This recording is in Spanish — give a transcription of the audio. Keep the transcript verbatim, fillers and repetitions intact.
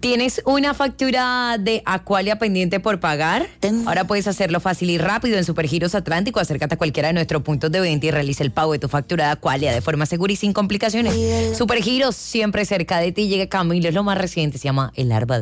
¿Tienes una factura de Aqualia pendiente por pagar? Ahora puedes hacerlo fácil y rápido en Supergiros Atlántico. Acércate a cualquiera de nuestros puntos de venta y realiza el pago de tu factura de Aqualia de forma segura y sin complicaciones. Supergiros, siempre cerca de ti. Llega Camilo, es lo más reciente, se llama El Arma